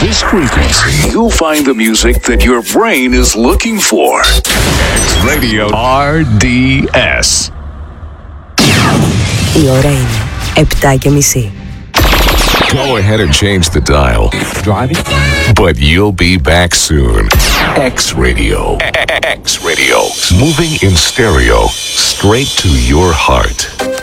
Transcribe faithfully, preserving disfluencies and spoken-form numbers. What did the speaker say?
this frequency, you'll find the music that your brain is looking for. X-Radio αρ ντι ες. Η ώρα είναι επτά και μισή. Go ahead and change the dial. Driving? But you'll be back soon. X-Radio. X-Radio. Moving in stereo. Straight to your heart.